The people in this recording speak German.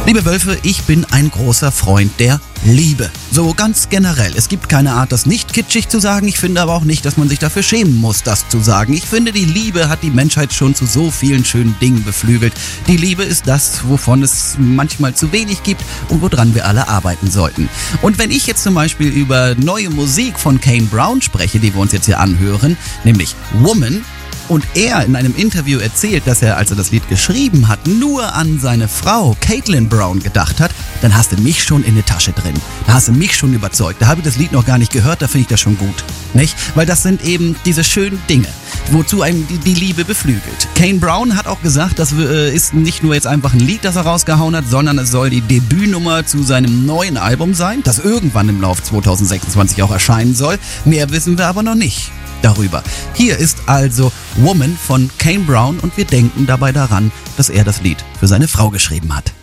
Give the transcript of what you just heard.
Liebe Wölfe, ich bin ein großer Freund der Liebe. So ganz generell. Es gibt keine Art, das nicht kitschig zu sagen. Ich finde aber auch nicht, dass man sich dafür schämen muss, das zu sagen. Ich finde, die Liebe hat die Menschheit schon zu so vielen schönen Dingen beflügelt. Die Liebe ist das, wovon es manchmal zu wenig gibt und woran wir alle arbeiten sollten. Und wenn ich jetzt zum Beispiel über neue Musik von Kane Brown spreche, die wir uns jetzt hier anhören, nämlich Woman, und er in einem Interview erzählt, dass er, als er das Lied geschrieben hat, nur an seine Frau Caitlin Brown gedacht hat, dann hast du mich schon in der Tasche drin. Da hast du mich schon überzeugt. Da habe ich das Lied noch gar nicht gehört, da finde ich das schon gut. Nicht? Weil das sind eben diese schönen Dinge, wozu einem die Liebe beflügelt. Kane Brown hat auch gesagt, das ist nicht nur jetzt einfach ein Lied, das er rausgehauen hat, sondern es soll die Debütnummer zu seinem neuen Album sein, das irgendwann im Lauf 2026 auch erscheinen soll. Mehr wissen wir aber noch nicht darüber. Hier ist also Woman von Kane Brown und wir denken dabei daran, dass er das Lied für seine Frau geschrieben hat.